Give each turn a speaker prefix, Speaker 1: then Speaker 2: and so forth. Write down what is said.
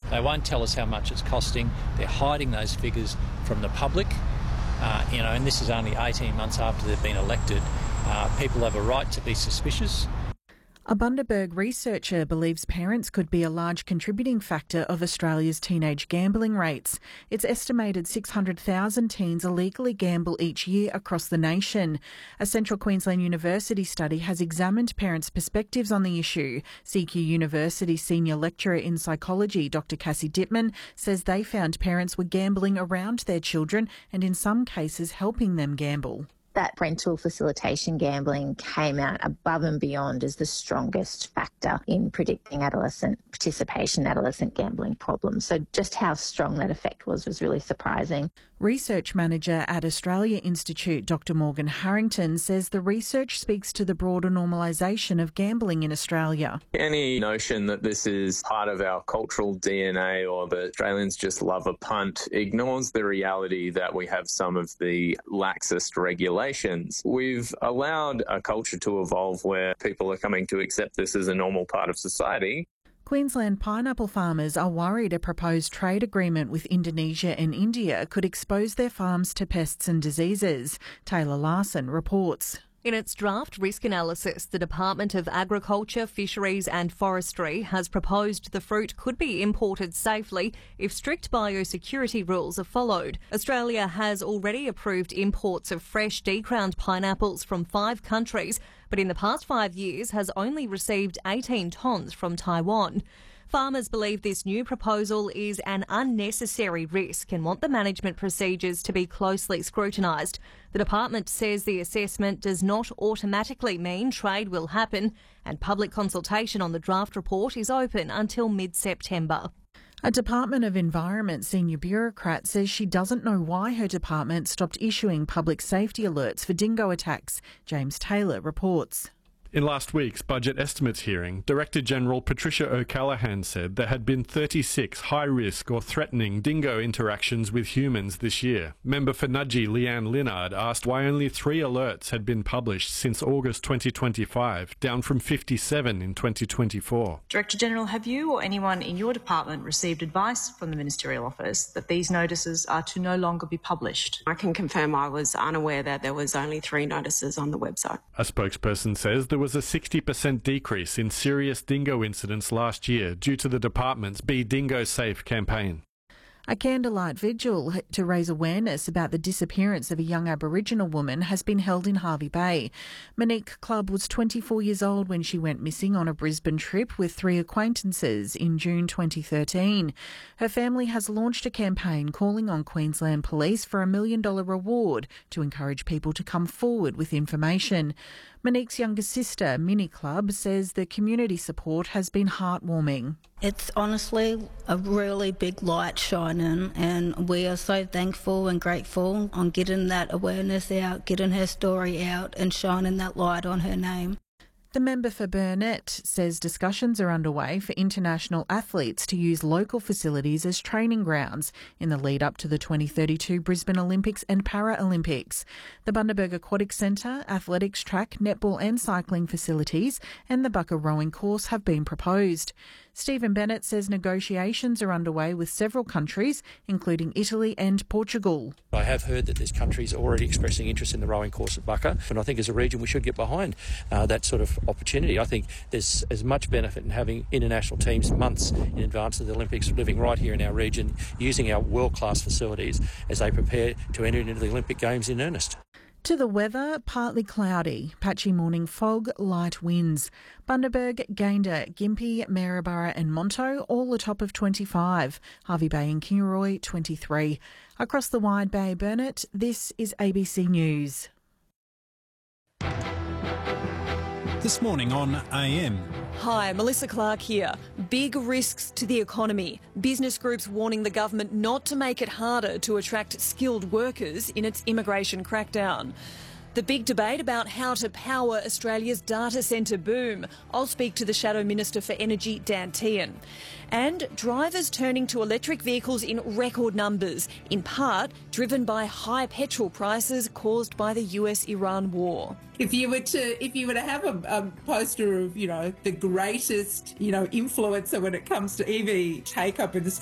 Speaker 1: They won't tell us how much it's costing. They're hiding those figures from the public. And this is only 18 months after they've been elected. People have a right to be suspicious.
Speaker 2: A Bundaberg researcher believes parents could be a large contributing factor of Australia's teenage gambling rates. It's estimated 600,000 teens illegally gamble each year across the nation. A Central Queensland University study has examined parents' perspectives on the issue. CQ University Senior Lecturer in Psychology, Dr Cassie Dittman, says they found parents were gambling around their children and in some cases helping them gamble.
Speaker 3: That parental facilitation gambling came out above and beyond as the strongest factor in predicting adolescent participation, adolescent gambling problems. So just how strong that effect was really surprising.
Speaker 2: Research Manager at Australia Institute, Dr Morgan Harrington, says the research speaks to the broader normalisation of gambling in Australia.
Speaker 4: Any notion that this is part of our cultural DNA or that Australians just love a punt ignores the reality that we have some of the laxest regulations. We've allowed a culture to evolve where people are coming to accept this as a normal part of society.
Speaker 2: Queensland pineapple farmers are worried a proposed trade agreement with Indonesia and India could expose their farms to pests and diseases. Taylor Larson reports.
Speaker 5: In its draft risk analysis, the Department of Agriculture, Fisheries and Forestry has proposed the fruit could be imported safely if strict biosecurity rules are followed. Australia has already approved imports of fresh decrowned pineapples from 5 countries, but in the past 5 years has only received 18 tonnes from Taiwan. Farmers believe this new proposal is an unnecessary risk and want the management procedures to be closely scrutinised. The department says the assessment does not automatically mean trade will happen, and public consultation on the draft report is open until mid-September.
Speaker 2: A Department of Environment senior bureaucrat says she doesn't know why her department stopped issuing public safety alerts for dingo attacks. James Taylor reports.
Speaker 6: In last week's budget estimates hearing, Director General Patricia O'Callaghan said there had been 36 high-risk or threatening dingo interactions with humans this year. Member for Nudgee Leanne Linnard asked why only 3 alerts had been published since August 2025, down from 57 in 2024.
Speaker 7: Director General, have you or anyone in your department received advice from the Ministerial Office that these notices are to no longer be published?
Speaker 8: I can confirm I was unaware that there was only 3 notices on the website.
Speaker 6: A spokesperson says there was a 60% decrease in serious dingo incidents last year due to the department's Be Dingo Safe campaign.
Speaker 2: A candlelight vigil to raise awareness about the disappearance of a young Aboriginal woman has been held in Hervey Bay. Monique Clubb was 24 years old when she went missing on a Brisbane trip with 3 acquaintances in June 2013. Her family has launched a campaign calling on Queensland Police for a $1 million reward to encourage people to come forward with information. Monique's younger sister, Minnie Clubb, says the community support has been heartwarming.
Speaker 9: It's honestly a really big light shining, and we are so thankful and grateful on getting that awareness out, getting her story out and shining that light on her name.
Speaker 2: The member for Burnett says discussions are underway for international athletes to use local facilities as training grounds in the lead up to the 2032 Brisbane Olympics and Paralympics. The Bundaberg Aquatic Centre, athletics track, netball and cycling facilities and the Bucka rowing course have been proposed. Stephen Bennett says negotiations are underway with several countries, including Italy and Portugal.
Speaker 1: I have heard that there's countries already expressing interest in the rowing course at Bucka, and I think as a region we should get behind that sort of opportunity. I think there's as much benefit in having international teams months in advance of the Olympics living right here in our region, using our world-class facilities as they prepare to enter into the Olympic Games in earnest.
Speaker 2: To the weather, partly cloudy, patchy morning fog, light winds. Bundaberg, Gayndah, Gympie, Maryborough and Monto all atop of 25. Hervey Bay and Kingaroy 23. Across the Wide Bay, Burnett, this is ABC News.
Speaker 10: This morning on AM.
Speaker 5: Hi, Melissa Clark here. Big risks to the economy. Business groups warning the government not to make it harder to attract skilled workers in its immigration crackdown. The big debate about how to power Australia's data centre boom. I'll speak to the Shadow Minister for Energy, Dan Tehan. And drivers turning to electric vehicles in record numbers, in part driven by high petrol prices caused by the US-Iran war.
Speaker 11: If you were to have a poster of, the greatest, influencer when it comes to EV take-up in Australia,